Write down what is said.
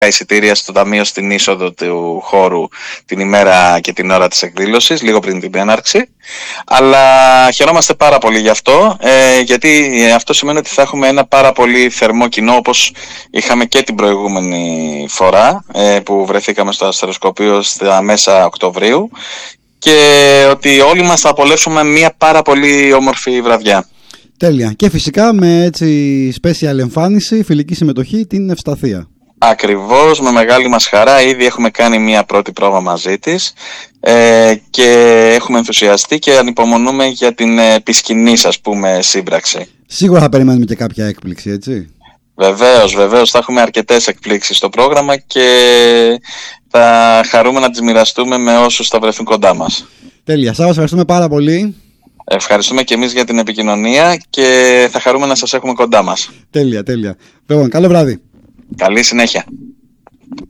εισιτήρια στο ταμείο στην είσοδο του χώρου την ημέρα και την ώρα της εκδήλωσης, λίγο πριν την έναρξη. Αλλά χαιρόμαστε πάρα πολύ γι' αυτό, γιατί αυτό σημαίνει ότι θα έχουμε ένα πάρα πολύ θερμό κοινό, όπως είχαμε και την προηγούμενη φορά που βρεθήκαμε στο αστεροσκοπείο στα μέσα Οκτωβρίου, και ότι όλοι μας θα απολαύσουμε μια πάρα πολύ όμορφη βραδιά. Τέλεια. Και φυσικά με έτσι special εμφάνιση, φιλική συμμετοχή, την Ευσταθία. Ακριβώς, με μεγάλη μας χαρά. Ήδη έχουμε κάνει μια πρώτη πρόβα μαζί της και έχουμε ενθουσιαστεί και ανυπομονούμε για την επισκηνής, ας πούμε, σύμπραξη. Σίγουρα θα περιμένουμε και κάποια έκπληξη, έτσι. Βεβαίως, θα έχουμε αρκετές εκπλήξεις στο πρόγραμμα και θα χαρούμε να τις μοιραστούμε με όσους θα βρεθούν κοντά μας. Τέλεια. Σας ευχαριστούμε πάρα πολύ. Ευχαριστούμε και εμείς για την επικοινωνία και θα χαρούμε να σας έχουμε κοντά μας. Τέλεια. Λοιπόν, καλό βράδυ. Καλή συνέχεια.